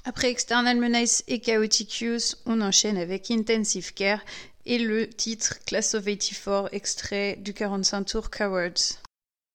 Après External Menace et Chaotic Use, on enchaîne avec Intensive Care et le titre Class of 84, extrait du 45 tours Cowards.